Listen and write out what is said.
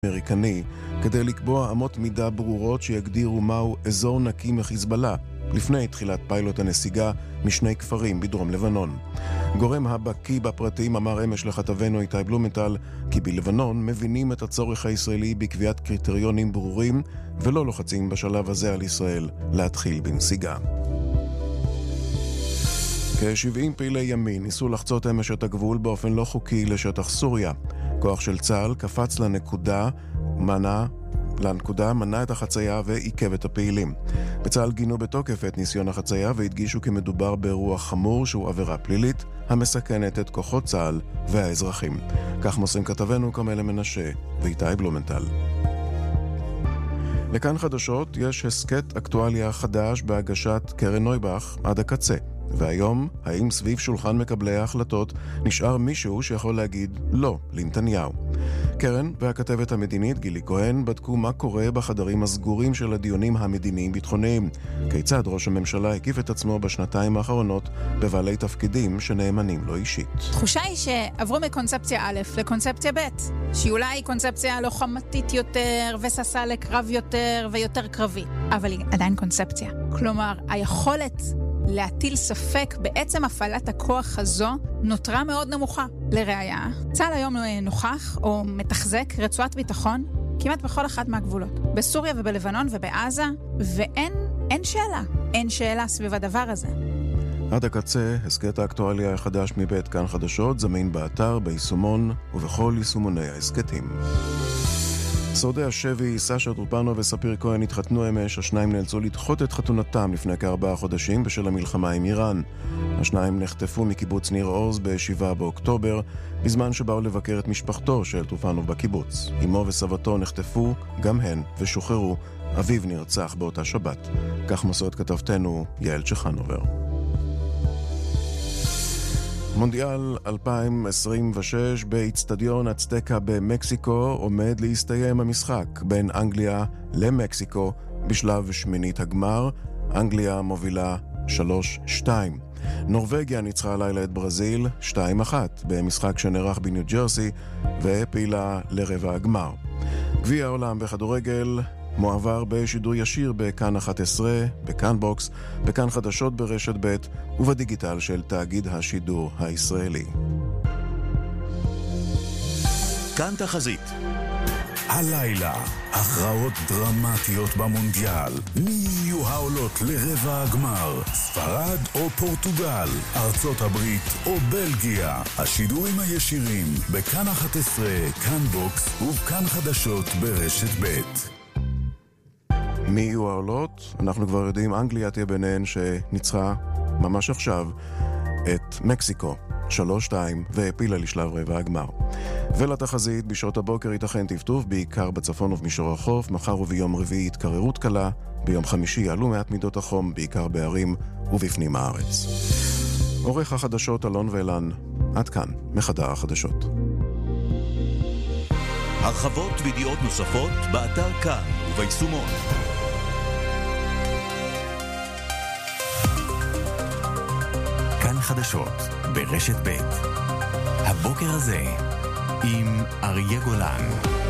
אמריקני כדי לקבוע אמות מידה ברורות שיגדירו מהו אזור נקי מחיזבאללה לפני תחילת פיילוט הנסיגה משני כפרים בדרום לבנון. גורם הבקי בפרטים אמר אמש לכתבנו איתי בלומנטל כי בלבנון מבינים את הצורך הישראלי בקביעת קריטריונים ברורים ולא לוחצים בשלב הזה על ישראל להתחיל בנסיגה. כ-70 פעילי ימין ניסו לחצות אמש את הגבול באופן לא חוקי לשטח סוריה. כוח של צה"ל קפץ לנקודה, מנע את החצייה ועיכב את הפעילים. בצה"ל גינו בתוקף את ניסיון החצייה והדגישו כי מדובר באירוע חמור שהוא עבירה פלילית המסכנת את כוחות צה"ל והאזרחים. כך מוסרים כתבנו כרמל מנשה ואיתי בלומנטל. לכאן חדשות יש הסקט אקטואליה חדש בהגשת קרן נויבך עד הקצה. והיום, האם סביב שולחן מקבלי ההחלטות נשאר מישהו שיכול להגיד לא לנתניהו? קרן והכתבת המדינית גילי כהן בדקו מה קורה בחדרים הסגורים של הדיונים המדיניים ביטחוניים. כיצד ראש הממשלה הקיף את עצמו בשנתיים האחרונות בבעלי תפקידים שנאמנים לו אישית. תחושה היא שעברו מקונספציה א' לקונספציה ב', שהיא אולי קונספציה לוחמתית יותר וססה לקרב יותר ויותר קרבי, אבל היא עדיין קונספציה. כלומר, היכולת להטיל ספק בעצם הפעלת הכוח הזו נותרה מאוד נמוכה. לראיה, צה"ל היום נוכח או מתחזק רצועת ביטחון כמעט בכל אחת מהגבולות. בסוריה ובלבנון ובעזה, אין שאלה סביב הדבר הזה. עד הקצה, הסקט האקטואליה החדש מבית כאן חדשות, זמין באתר, ביישומון ובכל יישומוני ההסקטים. שורדי השבי, סשה טרופנו וספיר כהן התחתנו אמש. השניים נאלצו לדחות את חתונתם לפני כ4 חודשים בשל המלחמה עם איראן. השניים נחטפו מקיבוץ ניר עוז ב7 באוקטובר, בזמן שבאו לבקר את משפחתו של טרופנו בקיבוץ. אמו וסבתו נחטפו גם הן ושוחררו. אביו נרצח באותה שבת. כך מסורת כתבתנו יעל צ'חנובר. מונדיאל 2026 באצטדיון אצטקה במקסיקו עומד להסתיים המשחק בין אנגליה למקסיקו בשלב שמינית הגמר. אנגליה מובילה 3-2. נורווגיה ניצחה הלילה את ברזיל 2-1 במשחק שנערך בניו ג'רסי והעפילה לרבע הגמר. גביע העולם בכדורגל מועבר בשידור ישיר בכאן 11, בכאן בוקס, בכאן חדשות ברשת ב' ובדיגיטל של תאגיד השידור הישראלי. כאן תחזית. הלילה, הכרעות דרמטיות במונדיאל. מי יהיו העולות לרבע הגמר? ספרד או פורטוגל? ארצות הברית או בלגיה? השידורים הישירים בכאן 11, כאן בוקס ובכאן חדשות ברשת ב'. מי יהיו העולות? אנחנו כבר יודעים, אנגליה תהיה ביניהן שניצחה ממש עכשיו את מקסיקו 3-2 והפילה לשלב רבע הגמר. ולתחזית, בשעות הבוקר ייתכן טפטוף בעיקר בצפון ובמישור החוף, מחר וביום רביעי התקררות קלה, ביום חמישי יעלו מעט מידות החום בעיקר בערים ובפנים הארץ. עורך החדשות אלון ואלן, עד כאן מחדר החדשות. הרחבות וידיעות נוספות באתר כאן וביישומון. כאן חדשות ברשת ב'. הבוקר הזה עם אריה גולן.